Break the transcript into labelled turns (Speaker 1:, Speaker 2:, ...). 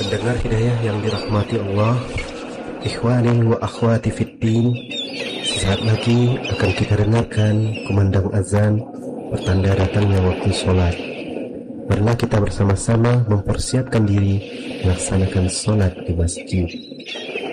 Speaker 1: Pendengar hidayah yang dirahmati Allah, ikhwanin wa akhwati fiddin, sesaat lagi akan kita dengarkan kumandang azan pertanda datangnya waktu sholat. Marilah kita bersama-sama mempersiapkan diri melaksanakan sholat di masjid.